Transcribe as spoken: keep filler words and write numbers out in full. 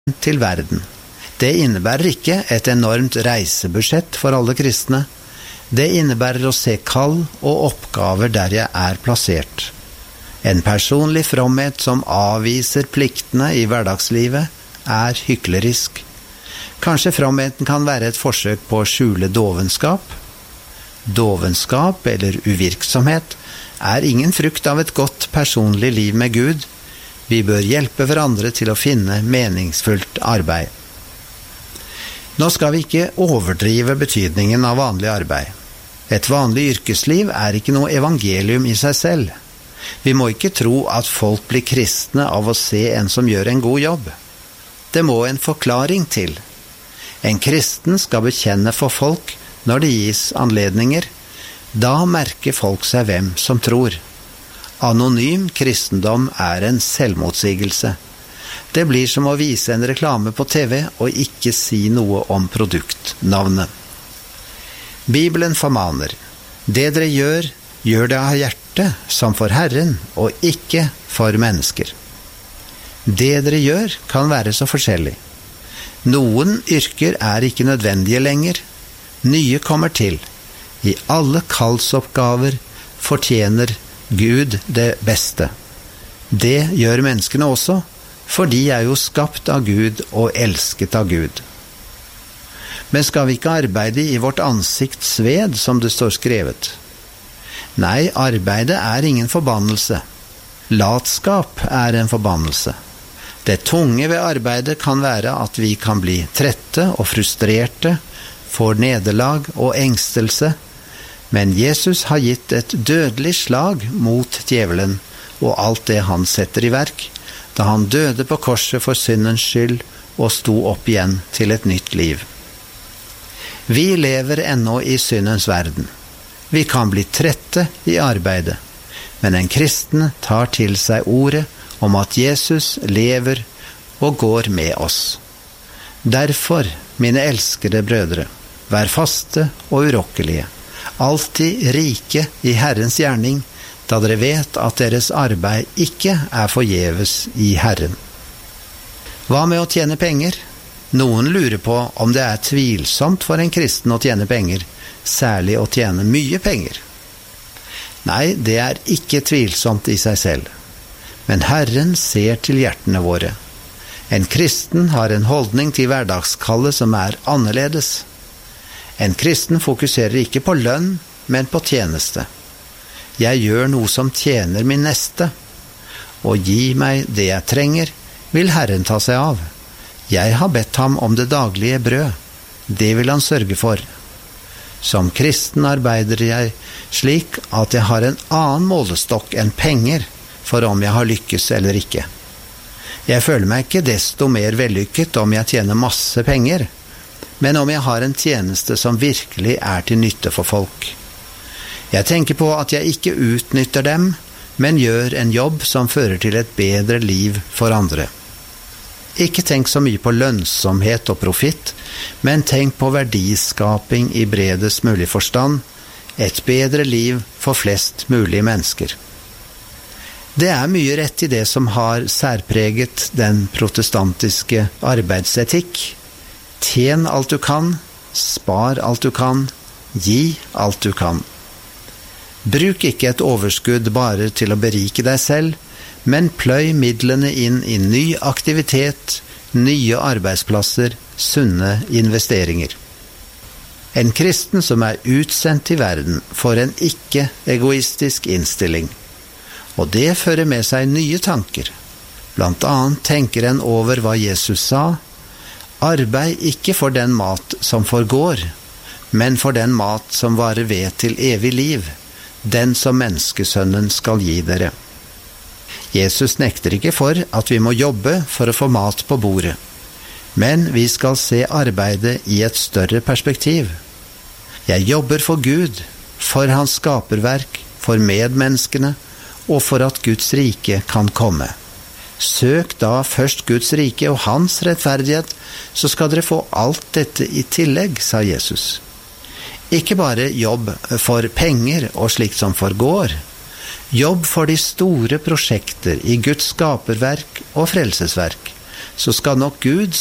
til verden. Det innebærer ikke et enormt reisebudsjett for alle kristne. Det innebærer å se kall og oppgaver der jeg er plassert. En personlig fromhet som avviser pliktene i hverdagslivet, er hyklerisk. Kanskje fromheten kan være et forsøk på å skjule dovenskap? Dovenskap eller uvirksomhet er ingen frukt av et godt personlig liv med Gud. Vi bør hjelpe hverandre til å finne meningsfullt arbeid. Nå skal vi ikke overdrive betydningen av vanlig arbeid. Et vanlig yrkesliv er ikke noe evangelium i seg selv. Vi må ikke tro at folk blir kristne av å se en som gjør en god jobb. Det må en forklaring til. En kristen skal bekjenne for folk når det gis anledninger. Da merker folk seg hvem som tror. Anonym kristendom er en selvmotsigelse. Det blir som å vise en reklame på T V og ikke si noe om produktnavnet. Bibelen formaner: det dere gjør, gjør det av hjertet som for Herren og ikke for mennesker. Det dere gjør kan være så forskjellig. Noen yrker er ikke nødvendige lenger. Nye kommer til. I alle kallsoppgaver fortjener Gud det beste. Det gjør menneskene også, for de er jo skapt av Gud og elsket av Gud. Men skal vi ikke arbeide i vårt ansikts sved, som det står skrevet? Nei, arbeidet er ingen forbannelse. Latskap er en forbannelse. Det tunge ved arbeidet kan være at vi kan bli trette og frustrerte, får nederlag og engstelse, men Jesus har gitt et dødelig slag mot djevelen og alt det han setter i verk, da han døde på korset for syndens skyld og sto opp igjen til et nytt liv. Vi lever ennå i syndens verden. Vi kan bli trette i arbeidet, men en kristen tar til seg ordet om at Jesus lever og går med oss. Derfor, mine elskede brødre, vær faste og urokkelige, alltid rike i Herrens gjerning, da dere vet at deres arbeid ikke er forgjeves i Herren. Hva med å tjene penger? Noen lurer på om det er tvilsomt for en kristen å tjene penger, særlig å tjene mye penger. Nei, det er ikke tvilsomt i seg selv. Men Herren ser til hjertene våre. En kristen har en holdning til hverdagskallet som er annerledes. En kristen fokuserer ikke på lønn, men på tjeneste. Jeg gjør noe som tjener min neste. Og gi meg det jeg trenger, vil Herren ta seg av. Jeg har bedt ham om det daglige brød. Det vil han sørge for. Som kristen arbeider jeg slik at jeg har en annen målestokk enn penger for om jeg har lykkes eller ikke. Jeg føler meg ikke desto mer vellykket om jeg tjener masse penger, men om jeg har en tjeneste som virkelig er til nytte for folk. Jeg tenker på at jeg ikke utnytter dem, men gjør en jobb som fører til et bedre liv for andre. Ikke tenk så mye på lønnsomhet og profitt, men tenk på verdiskaping i bredest mulig forstand, et bedre liv for flest mulig mennesker. Det er mye rett i det som har særpreget den protestantiske arbeidsetikk. Tjen alt du kan, spar alt du kan, gi alt du kan. Bruk ikke et overskudd bare til å berike deg selv, men pløy midlene inn i ny aktivitet, nye arbeidsplasser, sunne investeringer. En kristen som er utsendt i verden får en ikke-egoistisk innstilling, og det fører med seg nye tanker. Blant annet tenker en over hva Jesus sa: arbeid ikke for den mat som forgår, men for den mat som varer ved til evig liv, den som menneskesønnen skal gi dere. Jesus nekter ikke for at vi må jobbe for å få mat på bordet, men vi skal se arbeidet i et større perspektiv. Jeg jobber for Gud, for hans skaperverk, for medmenneskene, og for at Guds rike kan komme. Søk da først Guds rike og hans rettferdighet, så skal dere få alt dette i tillegg, sa Jesus. Ikke bare jobb for penger og slikt som forgår. Jobb for de store prosjekter i Guds skaperverk og frelsesverk, så skal nok Gud